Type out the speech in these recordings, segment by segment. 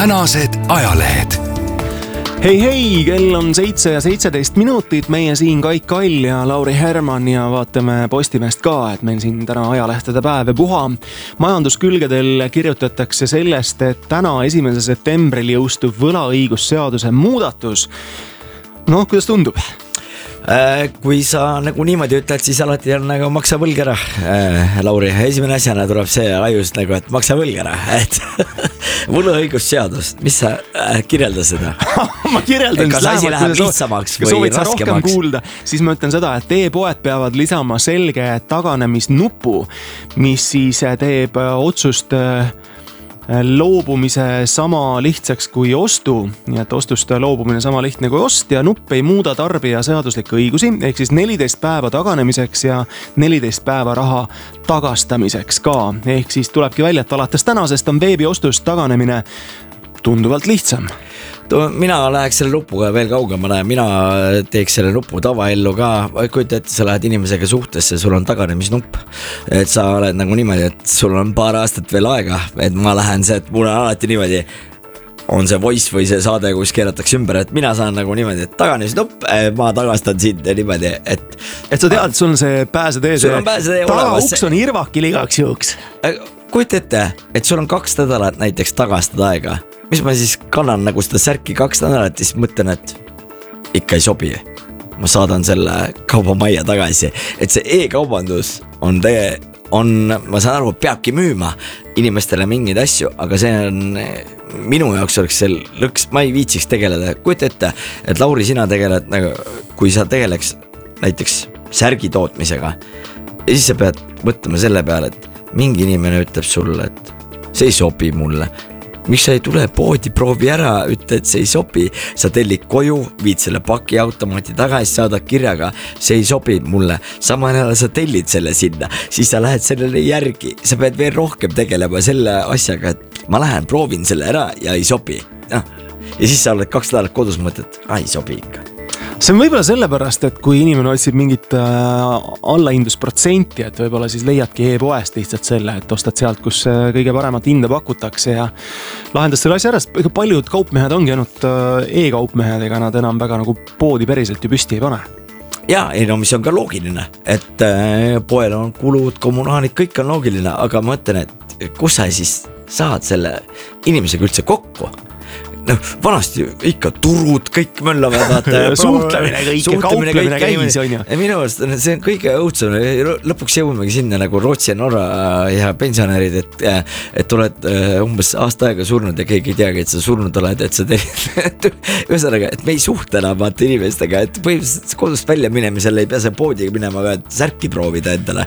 tänased ajalehed. Hei, kell on 7:17, meie siin Kaik Kall ja Lauri Herman ja vaatame Postimehest ka, et meil siin täna ajalehtede päev ja puha. Majanduskülgedel kirjutatakse sellest, et täna 1. septembril jõustub võlaõigusseaduse muudatus. No, kuidas tundub? Kui sa nagu niimoodi ütled, siis alati on nagu maksa võlg ära, Lauri. Esimene asjana tuleb see ajust nagu, et maksa võlg ära, et võlaõigusseadus, mis sa kirjelda seda? Ma kirjeldan kas asi läheb lihtsamaks või raskemaks? Kuulda, siis ma ütlen seda, et e-poed peavad lisama selge taganemisnupu, mis siis teeb otsust loobumise sama lihtsaks kui ostu, nii et ostust loobumine sama lihtne kui ost ja nupp ei muuda tarbija seaduslikke õigusi, ehk siis 14 päeva taganemiseks ja 14 päeva raha tagastamiseks ka. Ehk siis tulebki välja, et alates tänasest on veebiostust taganemine tunduvalt lihtsam. Mina läheks selle nupuga veel kaugemale, mina teeks selle nupu tavaellu ka, kujuta ette, sa lähed inimesega suhtesse, sul on taganemisnupp, et sa oled nagu niimoodi, et sul on paar aastat veel aega, et ma lähen see, et mul on alati niimoodi, on see voice või see saade, kus keeratakse ümber, et mina saan nagu niimoodi, et taganemisnupp, ma tagastan sind niimoodi, et sa tead, et sul on see pääsetee, tagauks on irvakil igaks juhuks. Kujuta ette, et sul on 2 nädalat näiteks tagastada aega. Mis ma siis kannan nagu seda särki 2 nädalat, siis mõtlen, et ikka ei sobi. Ma saadan selle kaubamajja tagasi, et see e-kaubandus ma saan aru, peabki müüma inimestele mingeid asju, aga see on minu jaoks oleks see lõks, ma ei viitsiks tegeleda. Kujuta ette, et Lauri, sina tegeled, nagu, kui sa tegeleks näiteks särgi tootmisega ja siis sa pead mõtlema selle peale, et mingi inimene ütleb sulle, et see ei sobi mulle. Miks sa ei tule poodi, proovi ära, ütle, et see ei sobi. Sa tellid koju, viid selle paki automaati tagasi, saadad kirjaga, see ei sobi mulle. Samal ajal sa tellid selle sinna, siis sa lähed sellele järgi. Sa pead veel rohkem tegelema selle asjaga, et ma lähen, proovin selle ära ja ei sobi. Ja siis sa oled 2 nädalat kodus, mõtled, ei sobi ikka. See on võib-olla sellepärast, et kui inimene otsib mingit allahindlusprotsenti, et võib-olla siis leiadki e-poest lihtsalt selle, et ostad sealt, kus kõige paremat hinda pakutakse ja lahendas selle asja ära. Paljud kaupmehed ongi ainult e-kaupmehed, ega nad enam väga nagu poodi päriselt ju püsti ei pane. Ja, mis on ka loogiline, et poel on kulud, kommunaalid, kõik on loogiline, aga ma mõtlen, et kus sa siis saad selle inimesega üldse kokku? No, vanasti ikka turud, kõik möllavad, suhtlemine kõik ja kauplemine käis, on ju. Minu arust see on kõige õudsem, lõpuks jõuamegi sinna nagu Rootsi ja Norra ja pensionärid, et oled umbes aasta aega surnud ja keegi ei teagi, et sa surnud oled, et sa teed ühesõnaga, et me ei suhte enam vaata inimestega, et põhimõtteliselt kodust välja minemisel ei pea see poodiga minema, aga et särki proovida endale.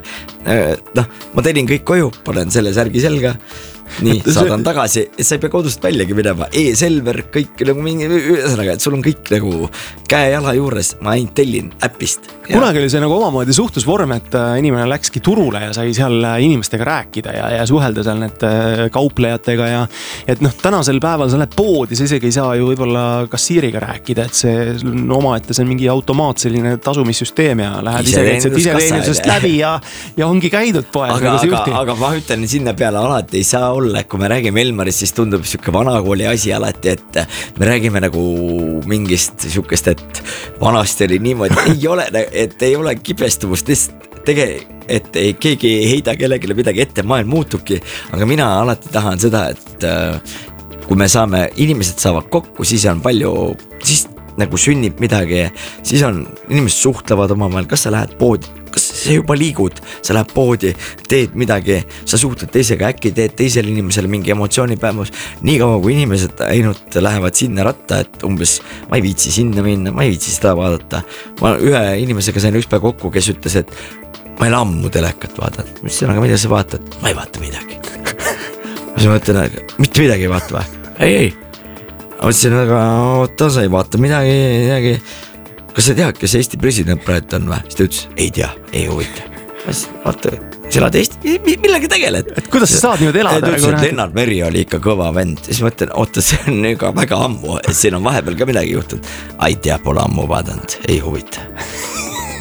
Ma tellin kõik koju, panen selle särgi selga, nii, saadan tagasi, et sa ei pea kodust väljagi minema, e-Selver, kõik nagu mingi, ühesõnaga, et sul on kõik nagu käe-jala juures, ma ainult tellin äppist. Kunagi oli see nagu omamoodi suhtlusvorm, et inimene läkski turule ja sai seal inimestega rääkida ja suhelda seal need kauplejatega ja et tänasel päeval sa lähed poodi, sa isegi ei saa ju võib-olla kassiiriga rääkida, et see omaette see on mingi automaat selline tasumissüsteem ja lähed iseteenusest läbi ja ongi käidud poes. Aga ma ütlen sinna peale alati ei saa olla, et kui me räägime Elmarist, siis tundub siuke vanakooli asi alati, et me räägime nagu mingist siukest, et vanasti oli niimoodi, et ei ole kibestumust, et keegi ei heida kellelegi midagi ette, maailm muutubki, aga mina alati tahan seda, et kui me saame, inimesed saavad kokku, siis on palju, siis nagu sünnib midagi, siis on, inimesed suhtlevad omavahel, kas sa lähed poodi, kas sa juba liigud, sa lähed poodi, teed midagi, sa suhtled teisega, äkki teed teisele inimesele mingi emotsioonipäevus, nii kaua kui inimesed ainult lähevad sinna ratta, et umbes ma ei viitsi sinna minna, ma ei viitsi seda vaadata. Ma ühe inimesega sain üks päev kokku, kes ütles, et ma ei ammu telekat vaadata. Mis see on, aga mida sa vaatad? Ma ei vaata midagi. Ma mõtlen, mitte midagi ei vaata või? Ei. Ma mõtlesin, aga oota, sa ei vaata midagi. Kas sa tead, kes Eesti president praegu on või? Siis ta ütles, ei tea, ei huvita. Vaata, sa elad Eesti, millega tegeled? Et kuidas sa saad niimoodi elada? Ta ütles, et Lennart Meri oli ikka kõva vend. Siis mõtlen, oota, see on juba väga ammu, et siin on vahepeal ka midagi juhtunud. Ei tea, pole ammu vaadanud, ei huvita.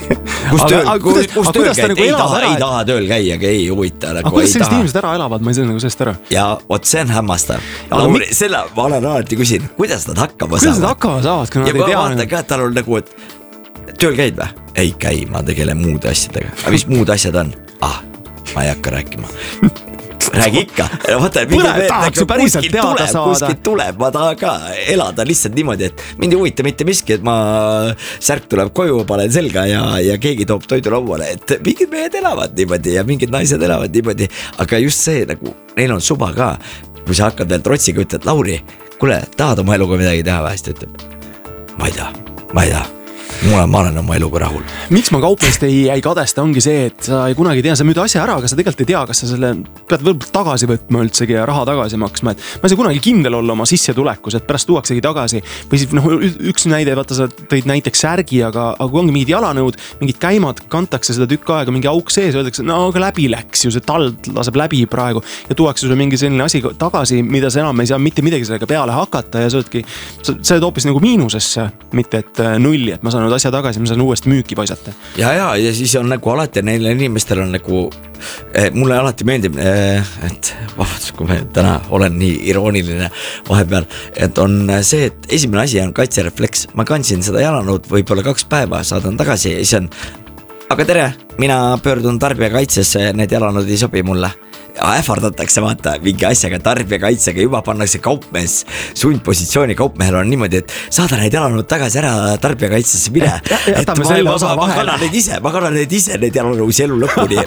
kus tööl käid, ei taha tööl käia, ei huvita. Aga kuidas sellised inimesed ära elavad, ma ei saa nagu sellest ära. Ja oot, see on hämmastav. Lauri, selle ma olen alati küsin, kuidas nad hakkama saavad, kui nad ei tea. Ja vaata ka, et tal on nagu, et tööl käid või? Ei käi, ma tegelen muude asjadega. Aga mis muud asjad on? Ma ei hakka rääkima. Räägi ikka. Tahaks ju päriselt teada saada. Kuskilt tuleb, ma tahan ka elada lihtsalt niimoodi, et mind ei huvita mitte miski, et ma särk tuleb koju, panen selga ja keegi toob toidu lauale, et mingid mehed elavad niimoodi ja mingid naised elavad niimoodi. Aga just see, nagu neil on suva ka, kui sa hakkad veel trotsiga ütled, Lauri, kuule, tahad oma eluga midagi teha vähest, ütleb. Ma ei taha. Ma olen oma eluga rahul. Miks ma kaupmeest ei kadesta, ongi see, et sa ei kunagi tea, sa müüd asja ära, aga sa tegelikult ei tea, kas sa selle pead võib tagasi võtma üldsegi ja raha tagasi maksma, et ma ei saa kunagi kindel olla oma sissetulekus, et pärast tuuaksegi tagasi. Või siis üks näide, vaata sa tõid näiteks särgi, aga kui ongi mingid jalanõud, mingid käimad, kantakse seda tükk aega, mingi auk sees, öeldakse, no aga läbi läks ju, see tald laseb läbi praegu ja tuuakse sulle mingi selline asi tagasi, mida sa enam ei saa mitte midagi sellega peale hakata ja sa oled hoopis nagu miinusesse, mitte et nulli, et ma saan asja tagasi, ma saan uuesti müüki paisata. Ja siis on nagu alati neil inimestel on nagu, mulle alati meeldib, et kui ma täna olen nii irooniline vahepeal, et on see, et esimene asi on kaitserefleks. Ma kandsin seda jalanõud võib-olla 2 päeva, saadan tagasi ja siis on, aga tere, mina pöördun tarbijakaitsesse, need jalanõud ei sobi mulle. Ähvardatakse vaata mingi asjaga tarbijakaitsega, juba pannakse kaupmees sundpositsiooni, kaupmehel on niimoodi, et saada neid jalanõud tagasi ära tarbijakaitsesse mine. Ma kannan neid ise need jalanõus elu lõpuni.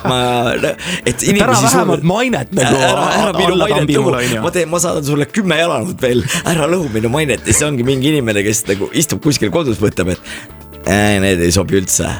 Ära vähemalt mainet nagu ma saadan sulle 10 jalanõud veel, ära lõhu minu mainet ja see ongi mingi inimene, kes nagu istub kuskil kodus, võtab, et need ei sobi üldse.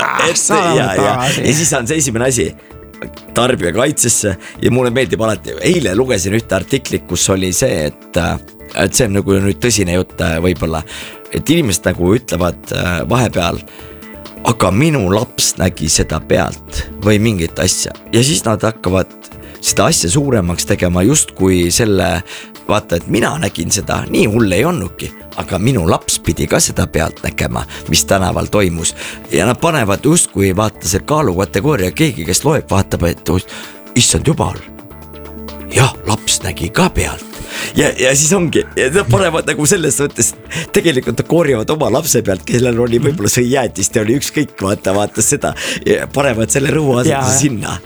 Ja siis on see esimene asi tarbijakaitsesse ja mulle meeldib alati, eile lugesin ühte artiklit, kus oli see, et see on nagu nüüd tõsine jutt võib-olla, et inimesed nagu ütlevad vahepeal, aga minu laps nägi seda pealt või mingit asja ja siis nad hakkavad seda asja suuremaks tegema justkui selle, vaata, et mina nägin seda, nii hull ei olnudki, aga minu laps pidi ka seda pealt nägema, mis tänaval toimus ja nad panevad justkui vaata see kaalukategooria, keegi, kes loeb, vaatab, et issand jumal, jah, laps nägi ka pealt ja siis ongi, ja nad panevad nagu selles mõttes, tegelikult korjavad oma lapse pealt, kellel oli võib-olla sõi jäätist ja oli ükskõik, vaata seda ja panevad selle rõhuasenduse sinna.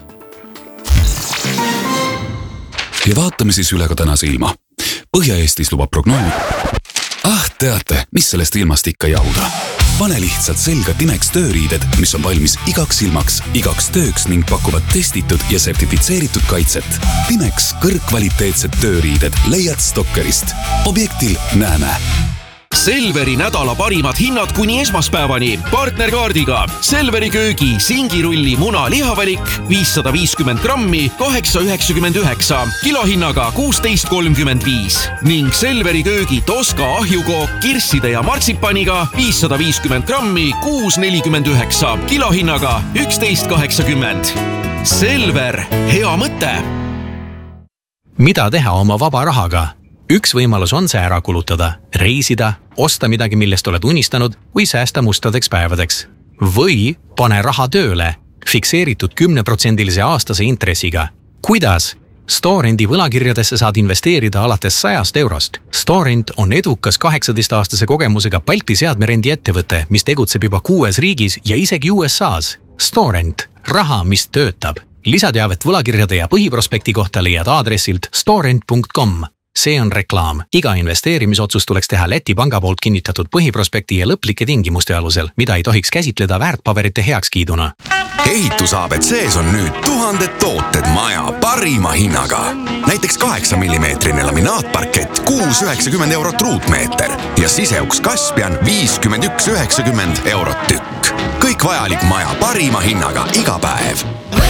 Ja vaatame siis üle ka tänase ilma. Põhja-Eestis lubab prognoos. Teate, mis sellest ilmast ikka jahuda? Pane lihtsalt selga Timex tööriided, mis on valmis igaks ilmaks, igaks tööks ning pakuvad testitud ja sertifitseeritud kaitset. Timex kõrgkvaliteetsed tööriided leiad Stokkerist. Objektil näeme. Selveri nädala parimad hinnad kuni esmaspäevani partnerkaardiga. Selveri köögi singirulli muna lihavalik 550 grammi 8,99 kilohinnaga 16,35 ning Selveri köögi Toska ahjukook kirsside ja martsipaniga 550 grammi 6,49 kilohinnaga 11,80. Selver, hea mõte! Mida teha oma vaba rahaga? Üks võimalus on see ära kulutada, reisida, osta midagi, millest oled unistanud või säästa mustadeks päevadeks. Või pane raha tööle, fikseeritud 10% aastase intressiga. Kuidas? Storenti võlakirjadesse saad investeerida alates 100 eurost. Storent on edukas 18-aastase kogemusega Balti seadmerendi ettevõte, mis tegutseb juba 6 riigis ja isegi USAs. Storent, raha, mis töötab. Lisateavet võlakirjade ja põhiprospekti kohta leiad aadressilt storent.com. See on reklaam. Iga investeerimisotsus tuleks teha Läti panga poolt kinnitatud põhiprospekti ja lõplike tingimuste alusel, mida ei tohiks käsitleda väärtpaberite heakskiiduna. Ehitus ABCs on nüüd 1000 tooted maja parima hinnaga. Näiteks 8 mm laminaatparkett 6,90 eurot ruutmeeter ja siseuks Kaspian 51,90 eurot tükk. Kõik vajalik maja parima hinnaga iga päev.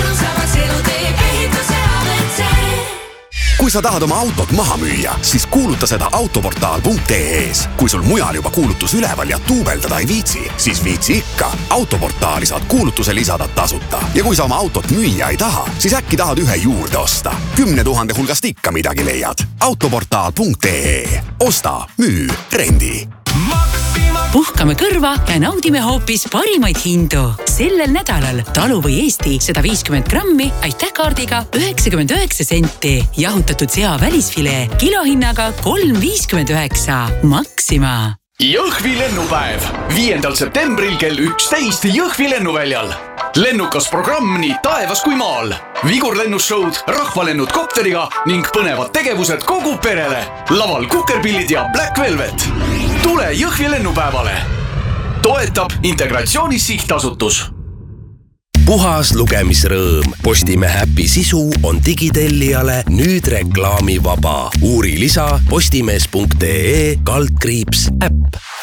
Kui sa tahad oma autot maha müüa, siis kuuluta seda autoportaal.ee-s. Kui sul mujal juba kuulutus üleval ja tuubeldada ei viitsi, siis viitsi ikka. Autoportaali saad kuulutuse lisada tasuta. Ja kui sa oma autot müüa ei taha, siis äkki tahad ühe juurde osta. 10 000 hulgast ikka midagi leiad. Autoportaal.ee. Osta, müü, rendi. Maxima Puhkame kõrva ja naudime hoopis parimaid hindu. Sellel nädalal Talu või Eesti 150 grammi aitähkaardiga 99 senti. Jahutatud sea välisfilee kilohinnaga 3,59. Maxima. Jõhvi lennupäev 5. septembril kell 11 Jõhvi lennuväljal. Lennukas programm nii taevas kui maal. Vigurlennusshowd, rahvalennud kopteriga ning põnevad tegevused kogu perele. Laval Kukerpillid ja Black Velvet. Tule Jõhvi lennupäevale. Toetab Integratsioonis Sihtasutus. Puhas lugemisrõõm. Postimehe äpi sisu on digitellijale nüüd reklaamivaba. Uuri lisa postimees.ee/äpp.